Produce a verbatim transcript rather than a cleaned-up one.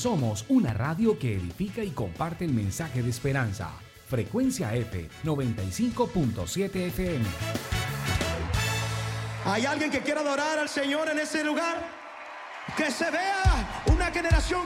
Somos una radio que edifica y comparte el mensaje de esperanza. Frecuencia F noventa y cinco punto siete F M. ¿Hay alguien que quiera adorar al Señor en ese lugar? Que se vea una generación